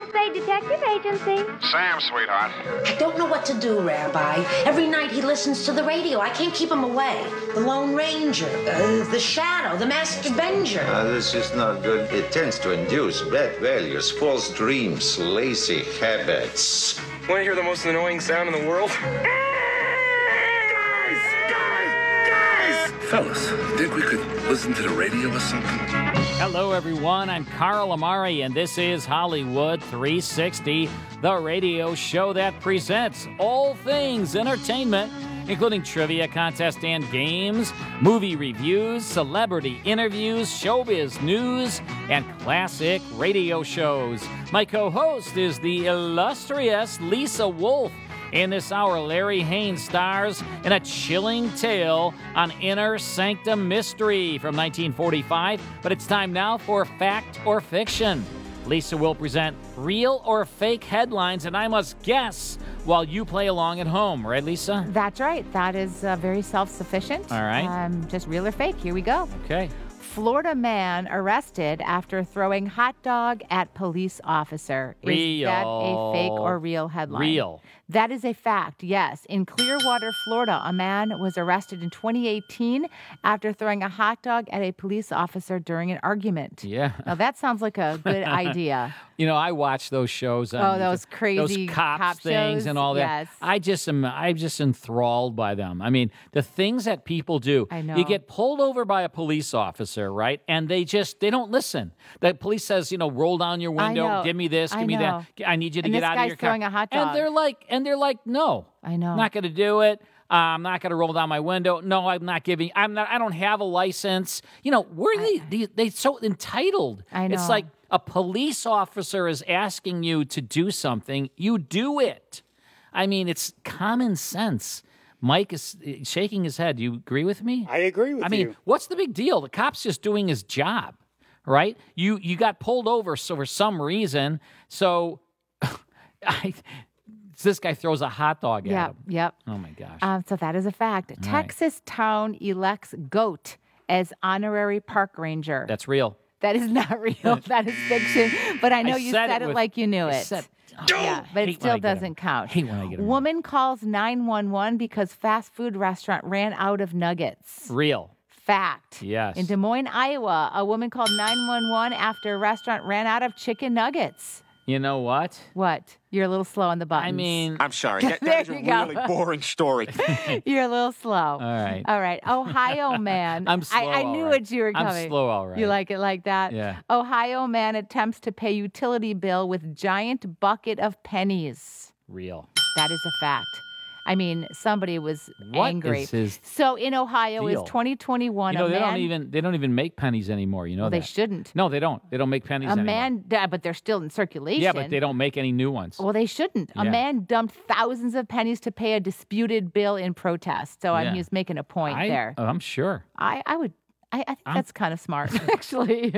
Bay Detective Agency. Sam, sweetheart. I don't know what to do, Rabbi. Every night he listens to the radio. I can't keep him away. The Lone Ranger, the Shadow, the Master Avenger. This is not good. It tends to induce bad values, false dreams, lazy habits. Want to hear the most annoying sound in the world? Guys! Fellas, think we could listen to the radio or something? Hello, everyone. I'm Carl Amari, and this is Hollywood 360, the radio show that presents all things entertainment, including trivia contests and games, movie reviews, celebrity interviews, showbiz news, and classic radio shows. My co-host is the illustrious Lisa Wolf. In this hour, Larry Haines stars in a chilling tale on Inner Sanctum Mystery from 1945. But it's time now for Fact or Fiction. Lisa will present real or fake headlines, and I must guess while you play along at home. Right, Lisa? That's right. That is very self-sufficient. All right. Just real or fake. Here we go. Okay. Florida man arrested after throwing hot dog at police officer. Real. Is that a fake or real headline? Real. That is a fact, yes. In Clearwater, Florida, a man was arrested in 2018 after throwing a hot dog at a police officer during an argument. Yeah. Now, that sounds like a good idea. You know, I watch those shows. On those crazy those cop things shows? and all that. Yes. I'm just enthralled by them. I mean, the things that people do. I know. You get pulled over by a police officer, right? And they don't listen. The police says, roll down your window, know. give me this, give me that. I need you to And get this out of guy's your car. throwing a hot dog. And they're like, no. I know. I'm not going to do it. I'm not going to roll down my window. No, I'm not giving. I don't have a license. They so entitled. I know. It's like a police officer is asking you to do something. You do it. I mean, it's common sense. Mike is shaking his head. Do you agree with me? I agree with you. I mean, what's the big deal? The cop's just doing his job, right? You got pulled over for some reason. So this guy throws a hot dog at him. Yep. Oh, my gosh. So that is a fact. Texas town elects goat as honorary park ranger. That's real. That is not real. That is fiction. But I know you said it like you knew it. Yeah, but it still doesn't count. Hate when I get it. Woman calls 911 because fast food restaurant ran out of nuggets. Real. Fact. Yes. In Des Moines, Iowa, a woman called 911 after a restaurant ran out of chicken nuggets. You know what? What? You're a little slow on the buttons. I mean, I'm sorry. That There is a you go. really boring story. You're a little slow. all right. All right. Ohio man. I'm slow, I all knew right. what you were coming. I'm slow, all right. You like it like that? Yeah. Ohio man attempts to pay utility bill with giant bucket of pennies. Real. That is a fact. I mean, somebody was What angry. is his So in Ohio, deal? is 2021. They man, don't even make pennies anymore. You know well, that. they shouldn't. No, they don't. They don't make pennies A anymore. man, but they're still in circulation. Yeah, but they don't make any new ones. Well, they shouldn't. A Yeah. man dumped thousands of pennies to pay a disputed bill in protest. So Yeah. he was making a point there. I'm sure. I think that's kind of smart, actually.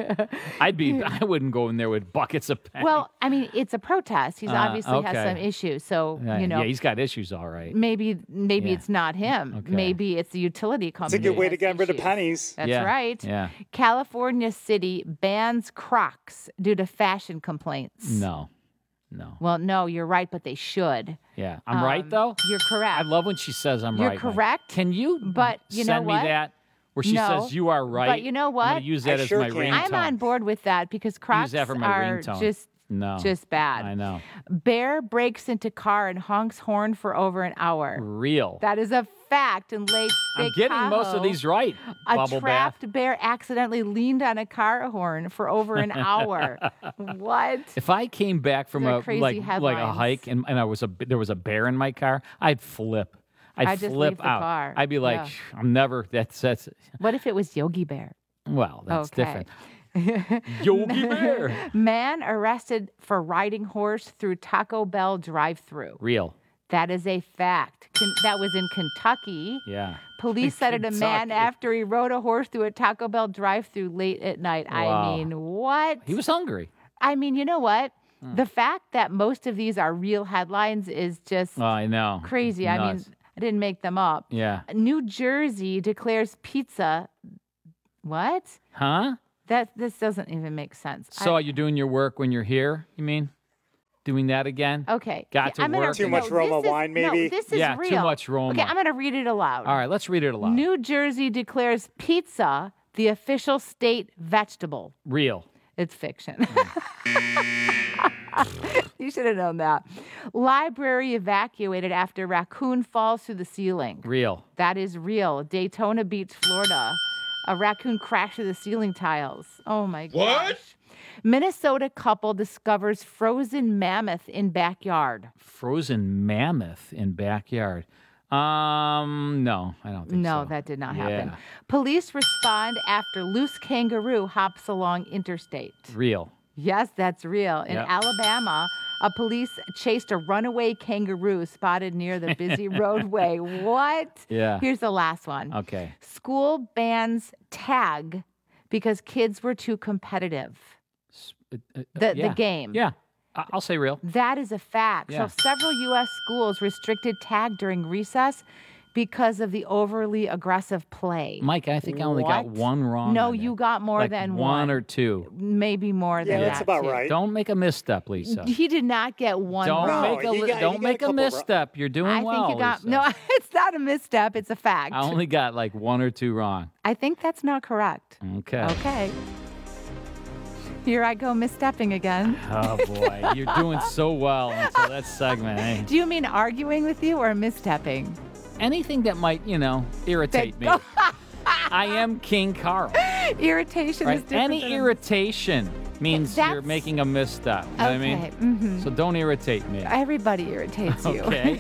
I wouldn't go in there with buckets of pennies. Well, I mean, it's a protest. He's obviously has okay. some issues. So, yeah, he's got issues, all right. maybe Yeah. it's not him. Okay. Maybe it's the utility company. It's a good way to that get has rid of issues. pennies. That's Yeah. right. Yeah. California City bans Crocs due to fashion complaints. No. Well, no, you're right, but they should. Yeah. I'm right, though? You're correct. I love when she says I'm You're right. Mike. correct, Can you but you know send what? me that? Where she No, says you are right. but you know I'm what? going to use that I as sure my can. ringtone. I'm on board with that because Crocs that for my are ringtone. just bad. I know. Bear breaks into car and honks horn for over an hour. Real. That is a fact in Lake I'm Big getting most of Tahoe. these right. A Bubble trapped bath. bear accidentally leaned on a car horn for over an hour. What? If I came back from They're a crazy like a headlines. hike and there was a bear in my car, I'd flip. I'd just flip leave the out. car. I'd be like, Yeah. I'm never. That's What if it was Yogi Bear? well, that's Okay. different. Yogi Bear. Man arrested for riding horse through Taco Bell drive-through. Real. That is a fact. That was in Kentucky. Yeah. Police cited a man Kentucky. after he rode a horse through a Taco Bell drive-through late at night. Wow. I mean, what? He was hungry. I mean, you know what? The fact that most of these are real headlines is just Oh, I know. crazy. I mean, Nuts. I didn't make them up. Yeah. New Jersey declares pizza. What? Huh? This doesn't even make sense. So are you doing your work when you're here, you mean? doing that again? Okay. Got to I'm gonna- work. Too much Roma wine, maybe? No, this is Yeah, real. too much Roma. Okay, I'm going to read it aloud. All right, let's read it aloud. New Jersey declares pizza the official state vegetable. Real. It's fiction. You should have known that. Library evacuated after raccoon falls through the ceiling. Real. That is real. Daytona Beach, Florida. A raccoon crashed through the ceiling tiles. Oh my gosh. What? Minnesota couple discovers frozen mammoth in backyard. Frozen mammoth in backyard. No, I don't think so. No, that did not happen. Yeah. Police respond after loose kangaroo hops along interstate. Real. Yes, that's real. In Yep. Alabama, police chased a runaway kangaroo spotted near the busy roadway. What? Yeah. Here's the last one. Okay. School bans tag because kids were too competitive. The Yeah. game. Yeah. I'll say real. That is a fact. Yeah. So several U.S. schools restricted tag during recess because of the overly aggressive play. Mike, I think I only got What? one wrong. No, on that. you got more Like than one one. or two. Maybe more than Yeah, that. that's about too. right. Don't make a misstep, Lisa. He did not get one Don't wrong. make a he got- he don't got make a a couple misstep. You're doing I well. think you got Lisa. no. It's not a misstep. It's a fact. I only got like one or two wrong. I think that's not correct. Okay. Okay. Here I go misstepping again. Oh boy, you're doing so well until that segment. Eh? Do you mean arguing with you or misstepping? Anything that might, irritate me. I am King Carl. Irritation Right? is different. Any than irritation means you're That's- making a misstep. You know what I mean? Okay, mhm. So don't irritate me. Everybody irritates you. Okay.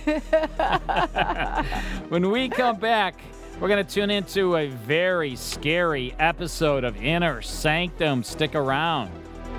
When we come back, we're going to tune into a very scary episode of Inner Sanctum. Stick around.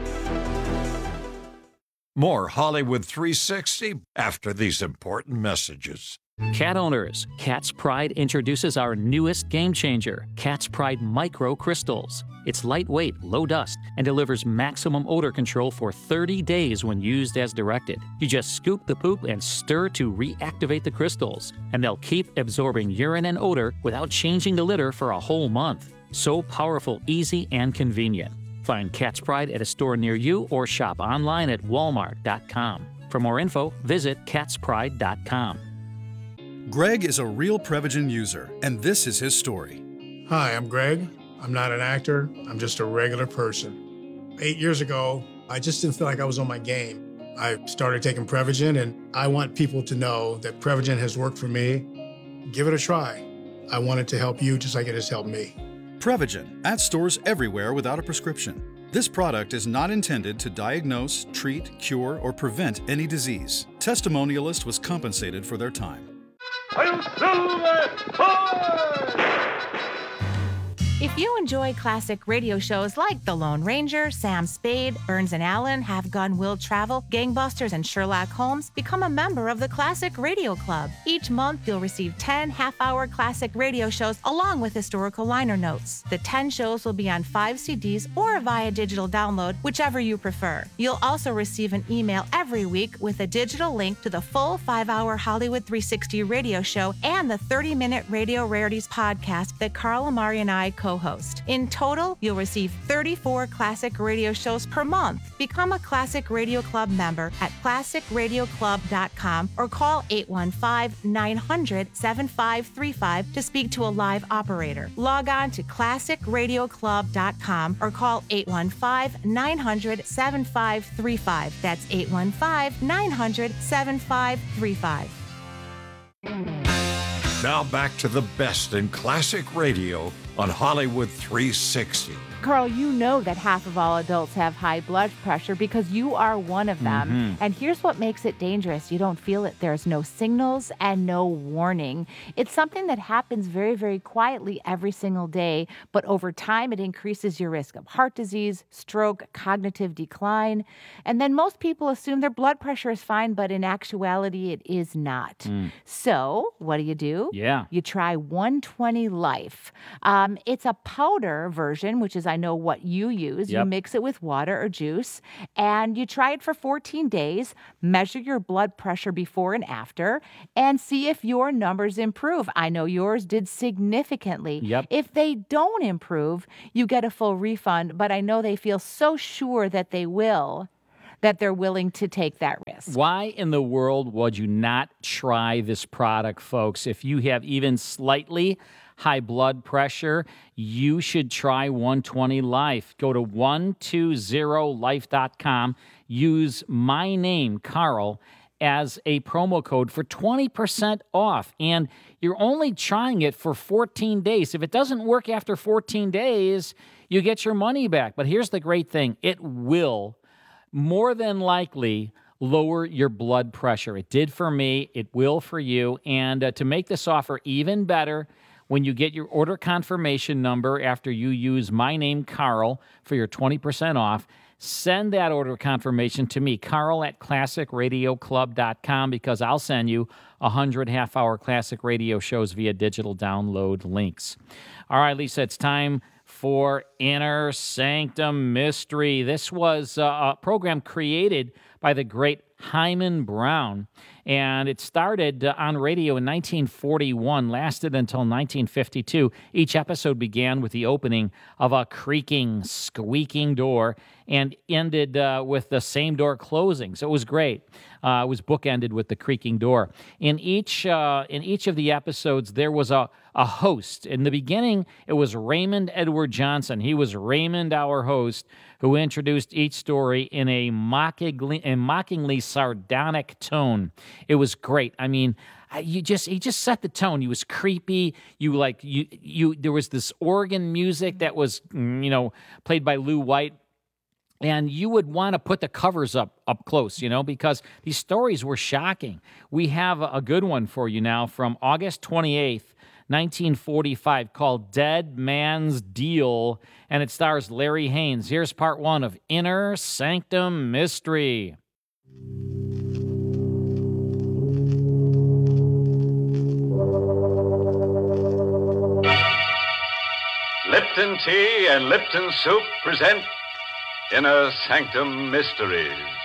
More Hollywood 360 after these important messages. Cat owners, Cat's Pride introduces our newest game changer, Cat's Pride Micro Crystals. It's lightweight, low dust, and delivers maximum odor control for 30 days when used as directed. You just scoop the poop and stir to reactivate the crystals, and they'll keep absorbing urine and odor without changing the litter for a whole month. So powerful, easy, and convenient. Find Cat's Pride at a store near you or shop online at walmart.com. For more info, visit catspride.com. Greg is a real Prevagen user, and this is his story. Hi, I'm Greg. I'm not an actor. I'm just a regular person. 8 years ago, I just didn't feel like I was on my game. I started taking Prevagen, and I want people to know that Prevagen has worked for me. Give it a try. I want it to help you just like it has helped me. Prevagen, at stores everywhere without a prescription. This product is not intended to diagnose, treat, cure, or prevent any disease. Testimonialist was compensated for their time. If you enjoy classic radio shows like The Lone Ranger, Sam Spade, Burns and Allen, Have Gun Will Travel, Gangbusters, and Sherlock Holmes, become a member of the Classic Radio Club. Each month, you'll receive 10 half-hour classic radio shows along with historical liner notes. The 10 shows will be on 5 CDs or via digital download, whichever you prefer. You'll also receive an email every week with a digital link to the full 5-hour Hollywood 360 radio show and the 30-minute Radio Rarities podcast that Carl Amari and I co-host. In total, you'll receive 34 classic radio shows per month. Become a Classic Radio Club member at classicradioclub.com or call 815-900-7535 to speak to a live operator. Log on to classicradioclub.com or call 815-900-7535. That's 815-900-7535. Now back to the best in classic radio on Hollywood 360. Carl, you know that half of all adults have high blood pressure because you are one of them. And here's what makes it dangerous. You don't feel it. There's no signals and no warning. It's something that happens very, very quietly every single day, but over time it increases your risk of heart disease, stroke, cognitive decline. And then most people assume their blood pressure is fine, but in actuality it is not. So what do? Yeah. You try 120 Life. It's a powder version, which is I know what you use. Yep. You mix it with water or juice, and you try it for 14 days, measure your blood pressure before and after, and see if your numbers improve. I know yours did significantly. Yep. If they don't improve, you get a full refund, but I know they feel so sure that they will that they're willing to take that risk. Why in the world would you not try this product, folks? If you have even slightly high blood pressure, you should try 120 Life. Go to 120life.com. Use my name, Carl, as a promo code for 20% off. And you're only trying it for 14 days. If it doesn't work after 14 days, you get your money back. But here's the great thing. It will more than likely lower your blood pressure. It did for me. It will for you. And to make this offer even better, when you get your order confirmation number after you use my name, Carl, for your 20% off, send that order confirmation to me, Carl at classicradioclub.com, because I'll send you 100 half-hour classic radio shows via digital download links. All right, Lisa, it's time for Inner Sanctum Mystery. This was a program created by the great Hyman Brown, and it started on radio in 1941, lasted until 1952. Each episode began with the opening of a creaking, squeaking door and ended with the same door closing. So it was great. It was bookended with the creaking door. In each of the episodes, there was a host. In the beginning, it was Raymond Edward Johnson. He was Raymond, our host, who introduced each story in a mockingly sardonic tone. It was great. I mean, he just set the tone. He was creepy. There was this organ music that was played by Lou White. And you would want to put the covers up close, because these stories were shocking. We have a good one for you now from August 28th, 1945, called Dead Man's Deal, and it stars Larry Haynes. Here's part one of Inner Sanctum Mystery. Lipton Tea and Lipton Soup present Inner Sanctum Mysteries.